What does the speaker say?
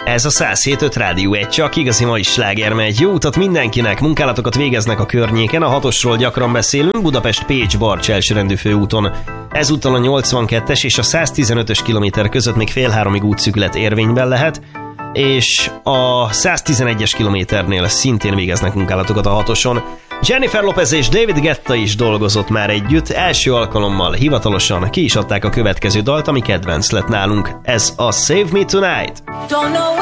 Ez a 107.5 Rádió, egy csak igazi mai sláger megy. Jó utat mindenkinek, munkálatokat végeznek a környéken, a 6-osról gyakran beszélünk, Budapest-Pécs-Barcs elsőrendű főúton. Ezúttal a 82-es és a 115-ös kilométer között még fél 3-ig útszűkület érvényben lehet, és a 111-es kilométernél szintén végeznek munkálatokat a 6-oson. Jennifer Lopez és David Guetta is dolgozott már együtt, első alkalommal hivatalosan ki is adták a következő dalt, ami kedvenc lett nálunk. Ez a Save Me Tonight.